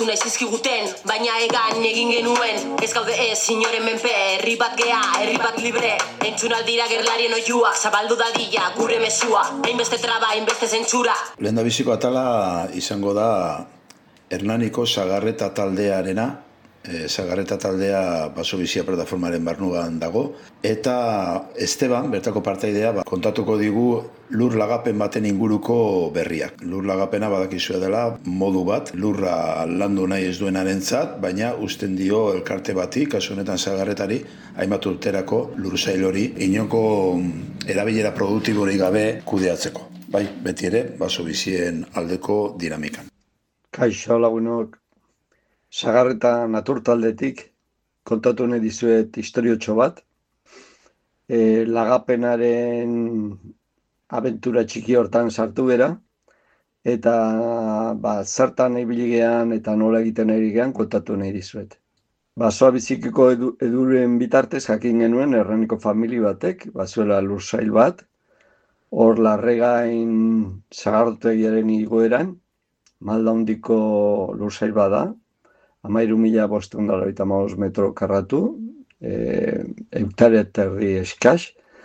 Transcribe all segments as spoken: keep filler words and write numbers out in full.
Naiz zizkiguten, baina egan egin genuen. Ez gaude ez, inoren menpe, herri bat gea, herri bat libre. Entzun aldira gerlarien oiuak, zabaldu dadila, gure mesua. Hainbeste traba, hainbeste zentsura. Lehendabiziko atala izango da Hernaniko Sagarreta taldearena. E, Sagarreta taldea Baso Bizia plataformaren barnuan dago. Eta Esteban, bertako partaidea, ba, kontatuko digu lur lagapen baten inguruko berriak. Lur lagapena badakizue dela modu bat, lurra landu nahi ez duenarentzat, baina uzten dio elkarte bati, kasu honetan Sagarretari, hainbat urterako lursail hori inongo erabilera produktiborik gabe kudeatzeko. Bai, beti ere, Baso Bizien aldeko dinamikan. Kaixo lagunok, Sagarreta naturtaldetik kontatu nahi dizuet historiotxo bat. E, lagapenaren abentura txiki hortan sartu bera, eta ba, zertan ibiligean eta nola egiten ari gean kontatu nahi dizuet. Basoa bizikiko edu, eduren bitartez jakin genuen Hernaniko famili batek, bazuela lursail bat, hor Larregain sagardotegiaren igoeran, malda handiko lursail bada, hamairu mila bostehun eta laurogeita hamabost metro karratu, e, hektarea eta erdi eskas,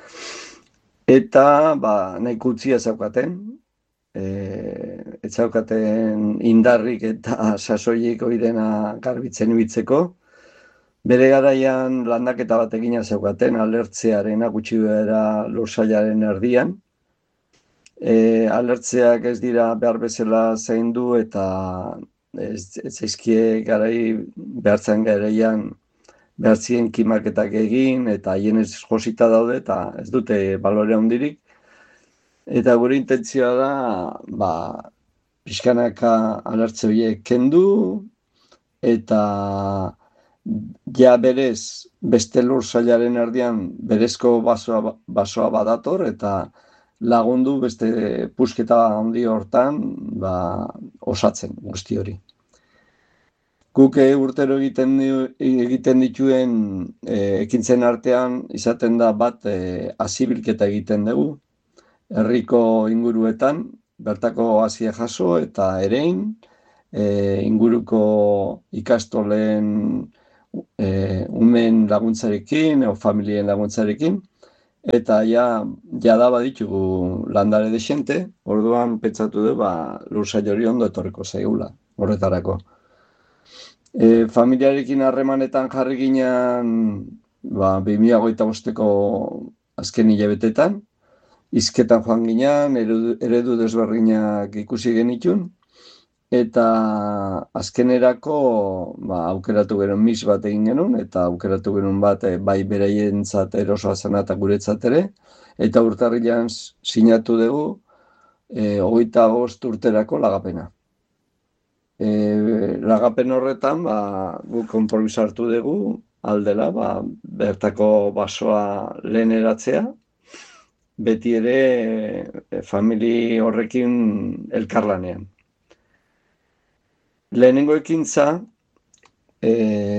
eta ba, nahiko utzia zaukaten, e, ez zaukaten indarrik eta sasoiek oidena garbitzen ibitzeko. Bere garaian landaketa bat egina zaukaten, alertzearena gutxi behera lursailaren erdian. E, alertzeak ez dira behar bezala zaindu eta ez zaizkie garai behartzen garaian behartzien kimaketak egin eta haien ez josita daude eta ez dute balore handirik. Eta gure intentzioa da ba, pixkanaka alertze horiek kendu eta ja berez beste lursailaren erdian berezko basoa, basoa badator eta lagundu beste pusketa handi hortan ba, osatzen guzti hori. Guk urtero egiten, egiten dituen e, ekintzen artean izaten da bat e, hasibilketa egiten dugu. Herriko inguruetan, bertako hasia jaso eta erein, e, inguruko ikastolen e, umen laguntzarekin, o familien laguntzarekin, eta ja, ja da baditugu landare desente, orduan pentsatu du ba, lursail hori ondo etorriko zaigula, horretarako. E, familiarekin harremanetan jarri ginean ba, bi mila hogeita bosteko azken hilabetetan, hizketan joan ginean, eredu, eredu desberdinak ikusi genitun, eta azkenerako ba, aukeratu genuen mis bat egin genuen, eta aukeratu genuen bat e, bai beraientzat erosoa zena eta guretzat ere, eta urtarrilean sinatu dugu e, hogeita bost urterako lagapena. E, lagapen horretan ba, guk konpromiso hartu dugu aldela ba, bertako basoa leheneratzea, beti ere e, famili horrekin elkarlanean. Lehenengo ekintza e,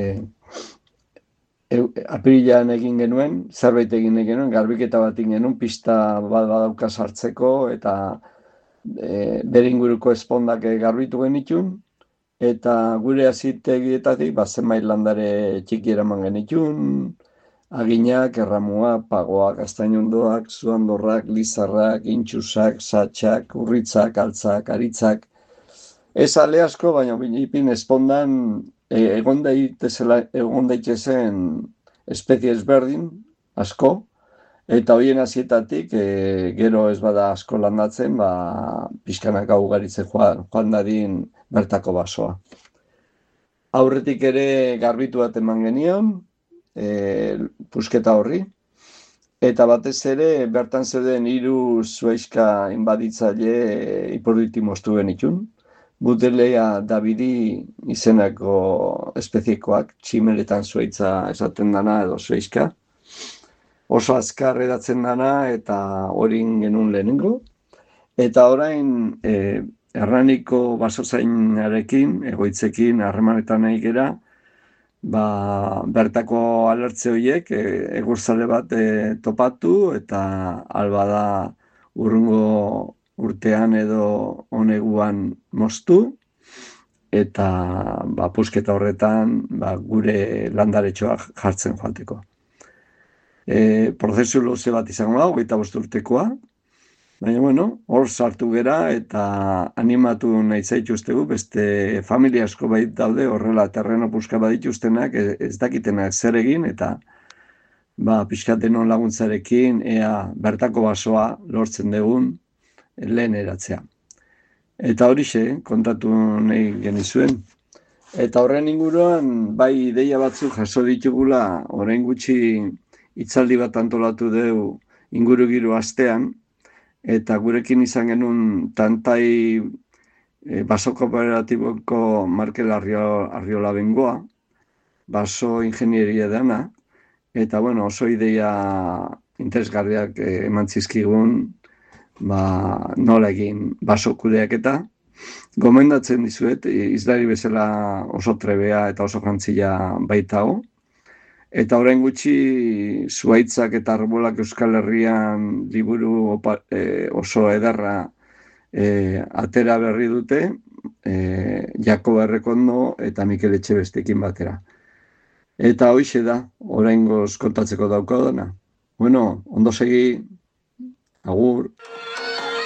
e, apirilean egin genuen, zerbait egin genuen, garbiketa bat egin genuen, pista bat badauka sartzeko eta e, bere inguruko espondak garbitu genitun, eta gure hazitegietatik ba, zenbait landare txiki eraman genitun, aginak, erramuak, pagoak, astainondoak, zuandorrak, lizarrak, intxusak, satxak, urritzak, altzak, aritzak. Ez ale asko, baina ipin espondan egon daitezen espezie ezberdin asko, eta horien hasietatik e, gero ez bada asko landatzen, ba, pixkanaka ugaritzen joan, joan dadin bertako basoa. Aurretik ere garbitu bat eman genion, e, pusketa horri, eta batez ere bertan zeuden hiru zuhaixka inbaditzaile e, ipurditi moztu genitun. Butelea Davidi izenako espeziekoak, tximeletan zuhaitza esaten dana edo zuhaixka. Oso azkar edatzen dana eta horin genuen lehenengo. Eta orain e, Hernaniko basozainarekin, egoitzekin, harremanetan nahi gera, ba, bertako alertze horiek e, egurzale bat e, topatu eta alba da urrungo urtean edo honeguan moztu. eta ba, pusketa horretan ba, gure landaretxoak jartzen joateko. E, prozesu luze bat izango da, hogeita bost urtekoa, baina bueno, hor sartu gera eta animatu nahi zaituztegu, beste familia asko bait daude horrela terreno puska badituztenak, ez, ez dakitenak zer egin, eta ba, pixkat denon laguntzarekin ea bertako basoa lortzen dugun lehen eratzea. Eta horixe, kontatu nahi genizuen. Eta horren inguruan, bai ideia batzuk jaso ditugula, orain gutxi hitzaldi bat antolatu dugu ingurugiru astean, eta gurekin izan genuen Tantai e, baso kooperatiboko Markel Arriola, Arriola Bengoa, baso ingenieria dana, eta bueno, oso ideia interesgarriak e, eman zizkigun, ba, nola egin baso kudeaketa. Gomendatzen dizuet, izlari bezala oso trebea eta oso jantzila baitago. Eta orain gutxi zuhaitzak eta arbolak Euskal Herrian liburu opa, e, oso ederra e, atera berri dute, e, Jakoba Errekondo eta Mikel Etxebestekin batera. Eta hoixe da, oraingoz kontatzeko daukadana. Bueno, ondo segi, agur.